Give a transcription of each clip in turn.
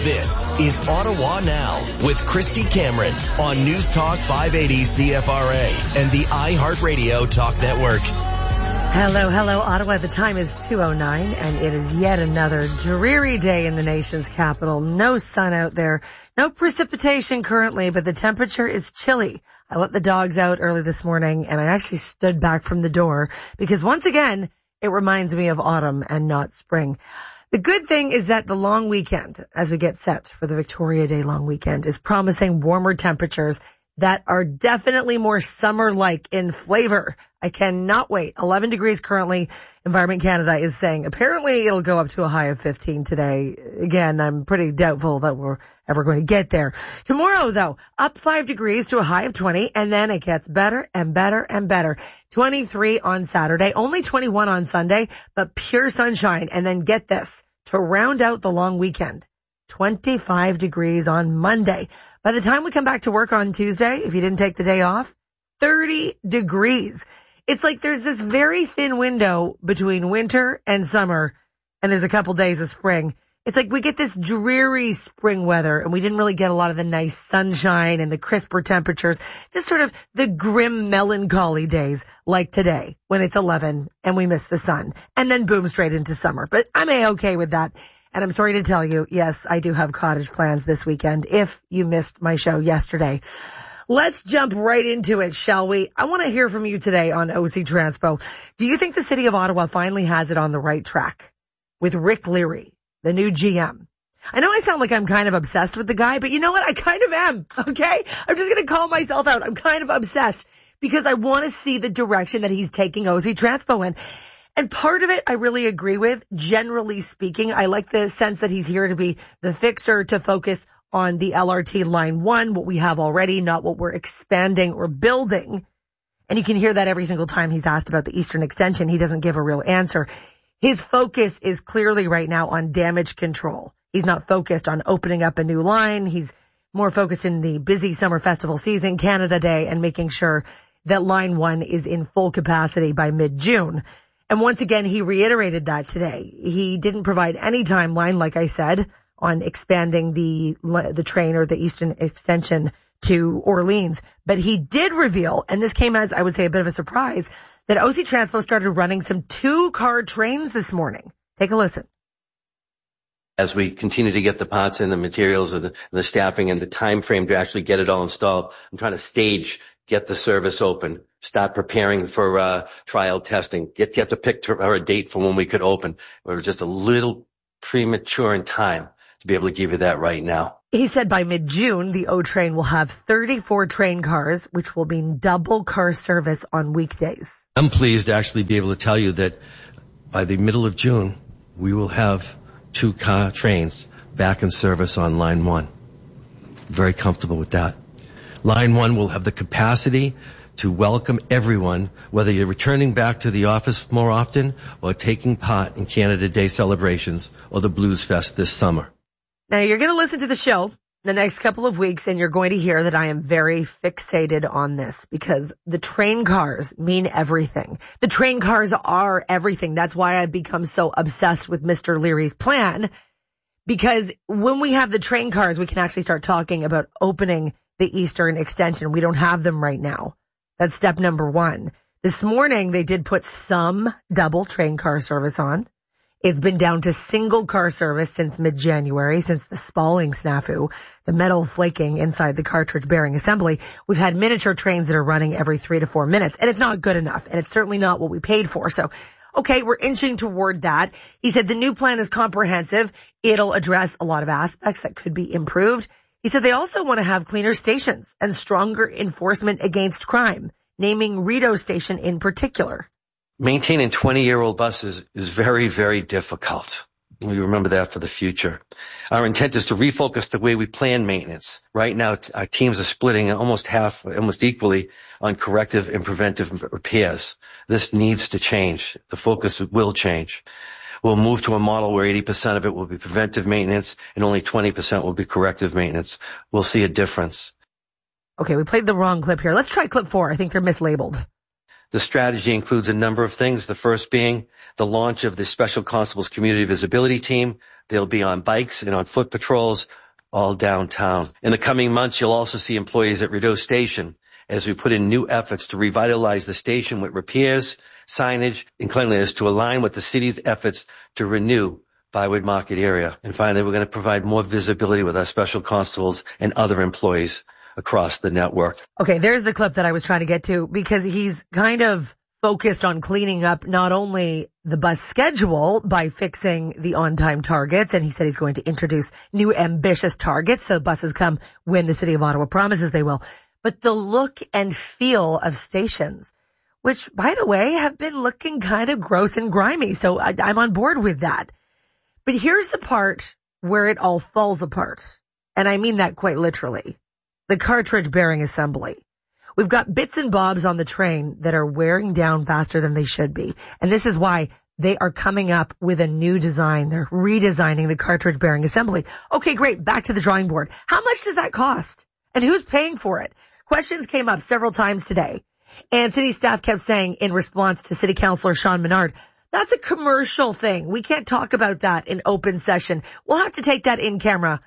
This is Ottawa Now with Christy Cameron on News Talk 580 CFRA and the iHeartRadio Talk Network. Hello, Ottawa. The time is 2:09 and it is yet another dreary day in the nation's capital. No sun out there, no precipitation currently, but the temperature is chilly. I let the dogs out early this morning and I actually stood back from the door because once again, it reminds me of autumn and not spring. The good thing is that the long weekend, as we get set for the Victoria Day long weekend, is promising warmer temperatures that are definitely more summer-like in flavor. I cannot wait. 11 degrees currently. Environment Canada is saying apparently it'll go up to a high of 15 today. Again, I'm pretty doubtful that we're ever going to get there. Tomorrow, though, up 5 degrees to a high of 20, and then it gets better and better and better. 23 on Saturday, only 21 on Sunday, but pure sunshine. And then get this, to round out the long weekend, 25 degrees on Monday. By the time we come back to work on Tuesday, if you didn't take the day off, 30 degrees. It's like there's this very thin window between winter and summer, and there's a couple days of spring. It's like we get this dreary spring weather, and we didn't really get a lot of the nice sunshine and the crisper temperatures, just sort of the grim melancholy days like today when it's 11 and we miss the sun, and then boom, straight into summer. But I'm A-okay with that. And I'm sorry to tell you, yes, I do have cottage plans this weekend if you missed my show yesterday. Let's jump right into it, shall we? I want to hear from you today on OC Transpo. Do you think the city of Ottawa finally has it on the right track with Rick Leary, the new GM? I know I sound like I'm kind of obsessed with the guy, but you know what? I kind of am, okay? I'm just going to call myself out. I'm kind of obsessed because I want to see the direction that he's taking OC Transpo in. And part of it I really agree with. Generally speaking, I like the sense that he's here to be the fixer, to focus on the LRT Line 1, what we have already, not what we're expanding or building. And you can hear that every single time he's asked about the Eastern Extension. He doesn't give a real answer. His focus is clearly right now on damage control. He's not focused on opening up a new line. He's more focused in the busy summer festival season, Canada Day, and making sure that Line 1 is in full capacity by mid-June. And once again, he reiterated that today. He didn't provide any timeline, like I said, on expanding the train or the Eastern Extension to Orleans. But he did reveal, and this came as, I would say, a bit of a surprise, that OC Transpo started running some 2-car trains this morning. Take a listen. As we continue to get the parts and the materials and the staffing and the time frame to actually get it all installed, I'm trying to get the service open, start preparing for trial testing, get to pick a date for when we could open. We're just a little premature in time to be able to give you that right now. He said by mid-June, the O train will have 34 train cars, which will mean double car service on weekdays. I'm pleased to actually be able to tell you that by the middle of June, we will have 2-car trains back in service on Line 1. Very comfortable with that. Line 1 will have the capacity to welcome everyone, whether you're returning back to the office more often or taking part in Canada Day celebrations or the Blues Fest this summer. Now, you're going to listen to the show the next couple of weeks, and you're going to hear that I am very fixated on this because the train cars mean everything. The train cars are everything. That's why I've become so obsessed with Mr. Leary's plan, because when we have the train cars, we can actually start talking about opening the Eastern Extension. We don't have them right now. That's step number 1. This morning, they did put some double train car service on. It's been down to single car service since mid-January, since the spalling snafu, the metal flaking inside the cartridge bearing assembly. We've had miniature trains that are running every 3 to 4 minutes, and it's not good enough, and it's certainly not what we paid for. So, okay, we're inching toward that. He said the new plan is comprehensive. It'll address a lot of aspects that could be improved. He said they also want to have cleaner stations and stronger enforcement against crime, naming Rideau Station in particular. Maintaining 20-year-old buses is very, very difficult. We remember that for the future. Our intent is to refocus the way we plan maintenance. Right now, our teams are splitting almost equally on corrective and preventive repairs. This needs to change. The focus will change. We'll move to a model where 80% of it will be preventive maintenance and only 20% will be corrective maintenance. We'll see a difference. Okay, we played the wrong clip here. Let's try clip 4. I think they're mislabeled. The strategy includes a number of things, the first being the launch of the Special Constables Community Visibility Team, They'll be on bikes and on foot patrols all downtown. In the coming months, you'll also see employees at Rideau Station as we put in new efforts to revitalize the station with repairs, signage, and cleanliness to align with the city's efforts to renew Byward Market area. And finally, we're going to provide more visibility with our special constables and other employees across the network. Okay, there's the clip that I was trying to get to, because he's kind of focused on cleaning up not only the bus schedule by fixing the on-time targets, and he said he's going to introduce new ambitious targets so buses come when the City of Ottawa promises they will, but the look and feel of stations, which, by the way, have been looking kind of gross and grimy, so I'm on board with that. But here's the part where it all falls apart, and I mean that quite literally. The cartridge bearing assembly. We've got bits and bobs on the train that are wearing down faster than they should be. And this is why they are coming up with a new design. They're redesigning the cartridge bearing assembly. Okay, great. Back to the drawing board. How much does that cost? And who's paying for it? Questions came up several times today. And city staff kept saying in response to City Councillor Sean Menard, that's a commercial thing. We can't talk about that in open session. We'll have to take that in camera.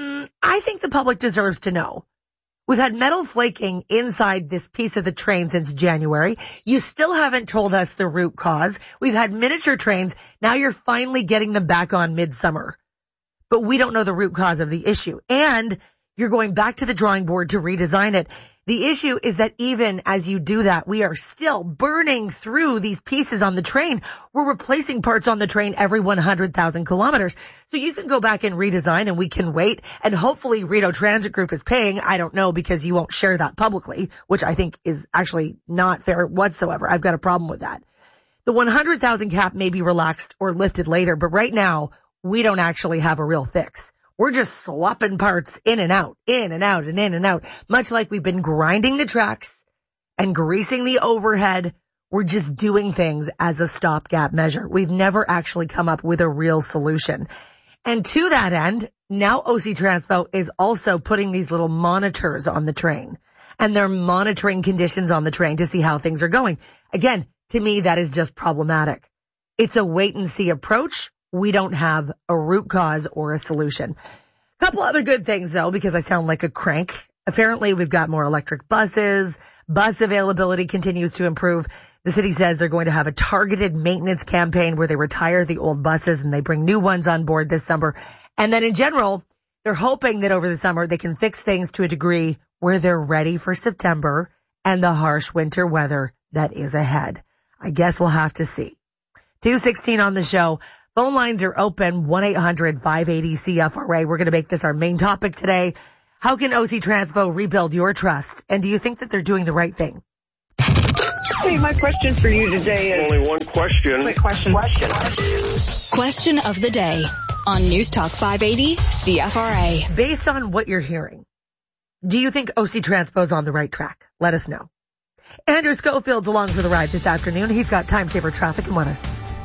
I think the public deserves to know. We've had metal flaking inside this piece of the train since January. You still haven't told us the root cause. We've had miniature trains. Now you're finally getting them back on midsummer. But we don't know the root cause of the issue. And you're going back to the drawing board to redesign it. The issue is that even as you do that, we are still burning through these pieces on the train. We're replacing parts on the train every 100,000 kilometers. So you can go back and redesign and we can wait. And hopefully Rideau Transit Group is paying. I don't know, because you won't share that publicly, which I think is actually not fair whatsoever. I've got a problem with that. The 100,000 cap may be relaxed or lifted later, but right now we don't actually have a real fix. We're just swapping parts in and out, in and out, and in and out. Much like we've been grinding the tracks and greasing the overhead, we're just doing things as a stopgap measure. We've never actually come up with a real solution. And to that end, now OC Transpo is also putting these little monitors on the train. And they're monitoring conditions on the train to see how things are going. Again, to me, that is just problematic. It's a wait-and-see approach. We don't have a root cause or a solution. A couple other good things, though, because I sound like a crank. Apparently, we've got more electric buses. Bus availability continues to improve. The city says they're going to have a targeted maintenance campaign where they retire the old buses and they bring new ones on board this summer. And then in general, they're hoping that over the summer they can fix things to a degree where they're ready for September and the harsh winter weather that is ahead. I guess we'll have to see. 2:16 on the show. Phone lines are open, 1-800-580-CFRA. We're going to make this our main topic today. How can OC Transpo rebuild your trust? And do you think that they're doing the right thing? Hey, my question for you today is... Only one question. Quick question. Question of the day on News Talk 580 CFRA. Based on what you're hearing, do you think OC Transpo's on the right track? Let us know. Andrew Schofield's along for the ride this afternoon. He's got time saver traffic and weather.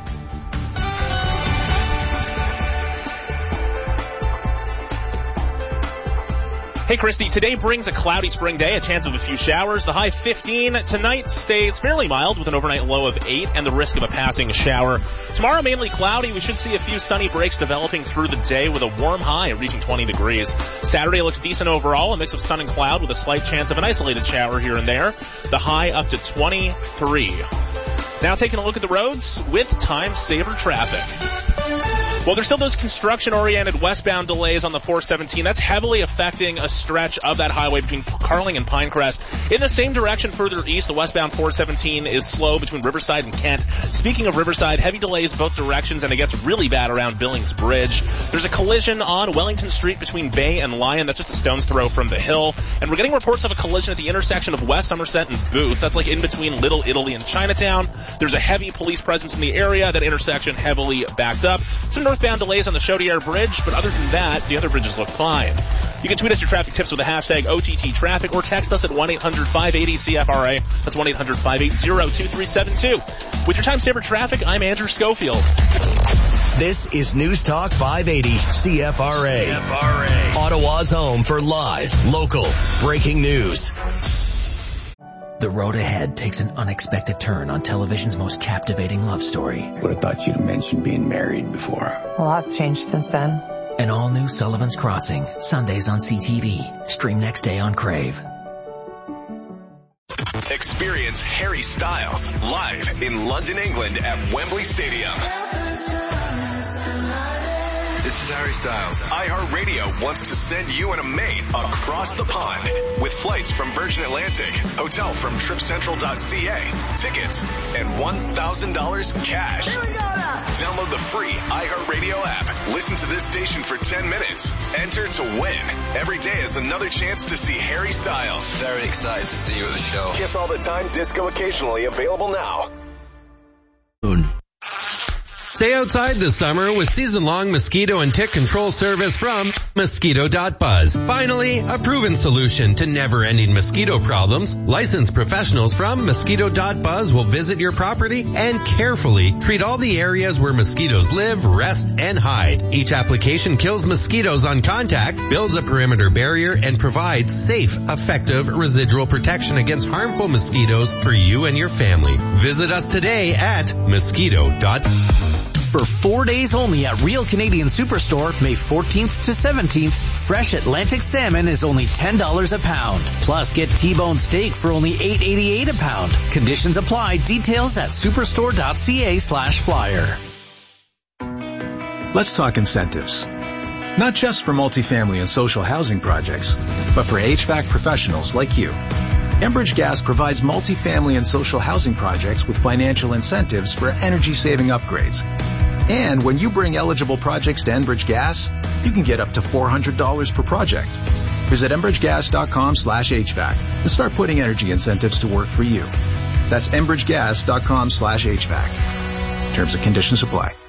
Hey, Christy, today brings a cloudy spring day, a chance of a few showers. The high 15. Tonight stays fairly mild with an overnight low of 8 and the risk of a passing shower. Tomorrow, mainly cloudy. We should see a few sunny breaks developing through the day with a warm high reaching 20 degrees. Saturday looks decent overall, a mix of sun and cloud with a slight chance of an isolated shower here and there. The high up to 23. Now taking a look at the roads with time saver traffic. Well, there's still those construction-oriented westbound delays on the 417. That's heavily affecting a stretch of that highway between Carling and Pinecrest. In the same direction further east, the westbound 417 is slow between Riverside and Kent. Speaking of Riverside, heavy delays both directions, and it gets really bad around Billings Bridge. There's a collision on Wellington Street between Bay and Lyon. That's just a stone's throw from the hill. And we're getting reports of a collision at the intersection of West Somerset and Booth. That's like in between Little Italy and Chinatown. There's a heavy police presence in the area. That intersection heavily backed up. Some northbound delays on the Chaudière Bridge, but other than that, the other bridges look fine. You can tweet us your traffic tips with the hashtag OTT Traffic or text us at 1-800-580-CFRA. That's 1-800-580-2372. With your time saver traffic, I'm Andrew Schofield. This is News Talk 580 CFRA. Ottawa's home for live, local, breaking news. The road ahead takes an unexpected turn on television's most captivating love story. Would have thought you'd have mentioned being married before. A lot's changed since then. An all-new Sullivan's Crossing, Sundays on CTV. Stream next day on Crave. Experience Harry Styles live in London, England at Wembley Stadium. This is Harry Styles. iHeartRadio wants to send you and a mate across the pond with flights from Virgin Atlantic, hotel from TripCentral.ca, tickets, and $1,000 cash. Here we go now. Download the free iHeartRadio app. Listen to this station for 10 minutes. Enter to win. Every day is another chance to see Harry Styles. Very excited to see you at the show. Kiss All the Time, disco occasionally, available now. Stay outside this summer with season-long mosquito and tick control service from Mosquito.buzz. Finally, a proven solution to never-ending mosquito problems. Licensed professionals from Mosquito.buzz will visit your property and carefully treat all the areas where mosquitoes live, rest, and hide. Each application kills mosquitoes on contact, builds a perimeter barrier, and provides safe, effective residual protection against harmful mosquitoes for you and your family. Visit us today at Mosquito.buzz. For 4 days only at Real Canadian Superstore, May 14th to 17th, fresh Atlantic salmon is only $10 a pound. Plus, get T-bone steak for only $8.88 a pound. Conditions apply. Details at superstore.ca/flyer. Let's talk incentives. Not just for multifamily and social housing projects, but for HVAC professionals like you. Enbridge Gas provides multifamily and social housing projects with financial incentives for energy-saving upgrades. And when you bring eligible projects to Enbridge Gas, you can get up to $400 per project. Visit enbridgegas.com/HVAC and start putting energy incentives to work for you. That's enbridgegas.com/HVAC. Terms and conditions apply.